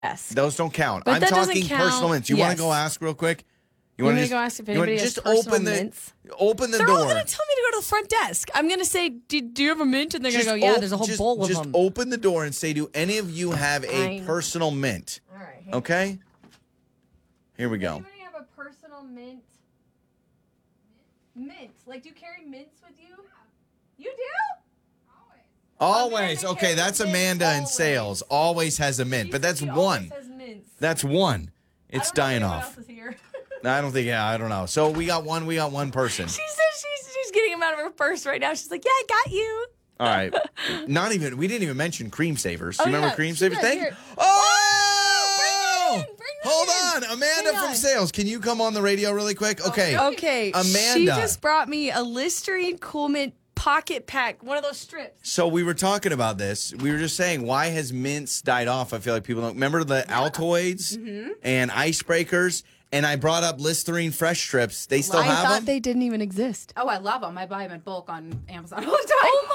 desk. Those don't count. But I'm that doesn't talking count. personal mints. You want to go ask real quick? You want me to go ask if anybody has personal mints? Open the They're door. all going to tell me to go to the front desk. I'm going to say, do you have a mint? And they're going to go, yeah, there's a whole bowl of them. Just open the door and say, do any of you have a personal mint? All right. Okay? Here we go. Does anybody have a personal mint? Mint. Like, do you carry mints with you? You do? Always. Okay, that's Amanda in sales. Always has a mint, but that's one. That's one. It's dying off. I don't think, I don't know. So we got one person. She says she's getting him out of her purse right now. She's like, yeah, I got you. All right. We didn't even mention Cream Savers. Do you remember Cream Savers? Thank you. Oh! Hold on. Amanda from sales. Can you come on the radio really quick? Okay. Okay. Amanda. She just brought me a Listerine Cool Mint pocket pack, one of those strips. So we were talking about this. We were just saying, why has mints died off? I feel like people don't remember the Altoids and icebreakers. And I brought up Listerine Fresh Strips. They still have them? I thought they didn't even exist. Oh, I love them. I buy them in bulk on Amazon all the time.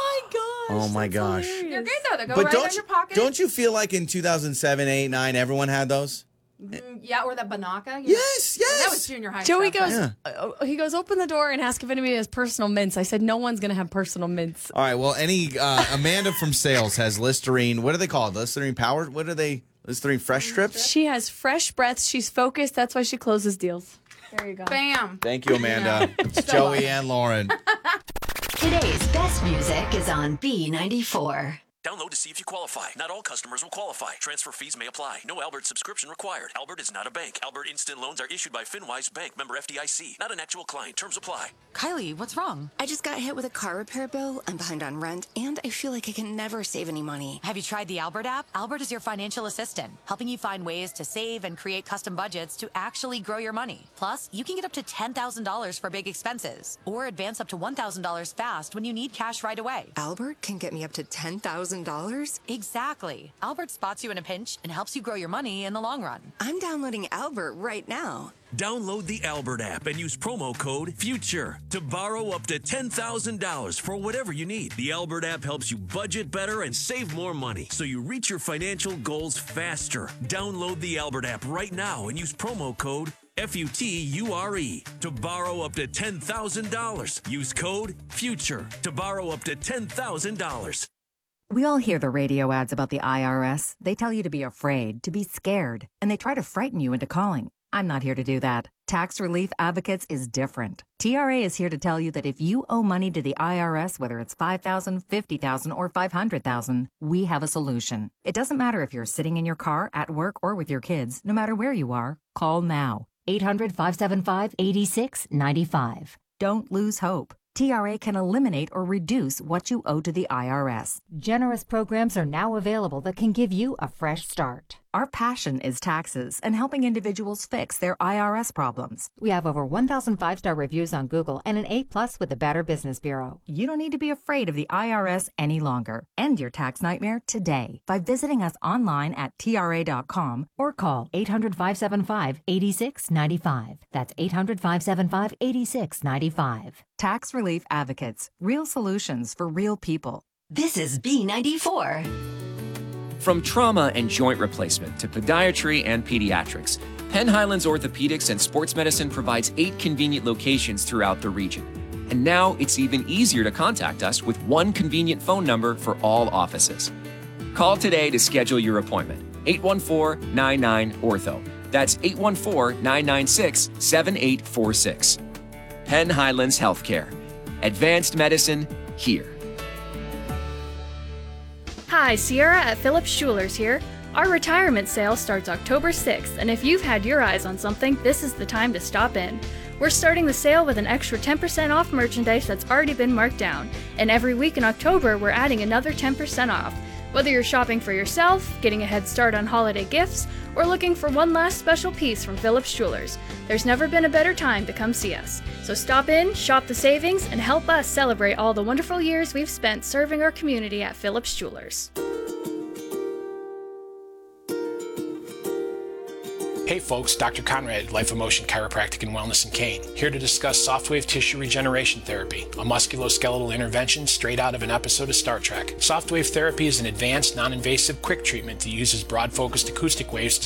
Oh my gosh. They're great though. They go right in your pocket. Don't you feel like in 2007, 8, 9, everyone had those? Yeah, or the Banaka. Yes. That was junior high. Joey stuff. goes, he goes, open the door and ask if anybody has personal mints. I said, no one's going to have personal mints. All right, well, Amanda from sales has Listerine. What are they called? Listerine Power? What are they? Listerine Fresh Strips? She has fresh breaths. She's focused. That's why she closes deals. There you go. Bam. Thank you, Amanda. It's Joey and Lauren. Today's best music is on B94. Download to see if you qualify. Not all customers will qualify. Transfer fees may apply. No Albert subscription required. Albert is not a bank. Albert Instant Loans are issued by FinWise Bank, member FDIC. Not an actual client. Terms apply. Kylie, what's wrong? I just got hit with a car repair bill. I'm behind on rent, and I feel like I can never save any money. Have you tried the Albert app? Albert is your financial assistant, helping you find ways to save and create custom budgets to actually grow your money. Plus, you can get up to $10,000 for big expenses, or advance up to $1,000 fast when you need cash right away. Albert can get me up to $10,000? Exactly. Albert spots you in a pinch and helps you grow your money in the long run. I'm downloading Albert right now. Download the Albert app and use promo code FUTURE to borrow up to $10,000 for whatever you need. The Albert app helps you budget better and save more money so you reach your financial goals faster. Download the Albert app right now and use promo code FUTURE to borrow up to $10,000. Use code FUTURE to borrow up to $10,000. We all hear the radio ads about the IRS. They tell you to be afraid, to be scared, and they try to frighten you into calling. I'm not here to do that. Tax Relief Advocates is different. TRA is here to tell you that if you owe money to the IRS, whether it's $5,000, $50,000, or $500,000, we have a solution. It doesn't matter if you're sitting in your car, at work, or with your kids. No matter where you are, call now. 800-575-8695. Don't lose hope. TRA can eliminate or reduce what you owe to the IRS. Generous programs are now available that can give you a fresh start. Our passion is taxes and helping individuals fix their IRS problems. We have over 1,000 5-star reviews on Google and an A+ with the Better Business Bureau. You don't need to be afraid of the IRS any longer. End your tax nightmare today by visiting us online at TRA.com or call 800-575-8695. That's 800-575-8695. Tax Relief Advocates. Real solutions for real people. This is B94. From trauma and joint replacement to podiatry and pediatrics, Penn Highlands Orthopedics and Sports Medicine provides 8 convenient locations throughout the region. And now it's even easier to contact us with one convenient phone number for all offices. Call today to schedule your appointment. 814-99-ORTHO. That's 814-996-7846. Penn Highlands Healthcare. Advanced medicine here. Hi, Sierra at Phillips Jewelers here. Our retirement sale starts October 6th, and if you've had your eyes on something, this is the time to stop in. We're starting the sale with an extra 10% off merchandise that's already been marked down, and every week in October, we're adding another 10% off. Whether you're shopping for yourself, getting a head start on holiday gifts, or looking for one last special piece from Phillips Jewelers, there's never been a better time to come see us. So stop in, shop the savings, and help us celebrate all the wonderful years we've spent serving our community at Phillips Jewelers. Hey folks, Dr. Conrad, Life Emotion Chiropractic and Wellness in Kane, here to discuss Softwave Tissue Regeneration Therapy, a musculoskeletal intervention straight out of an episode of Star Trek. Softwave therapy is an advanced, non-invasive, quick treatment that uses broad-focused acoustic waves to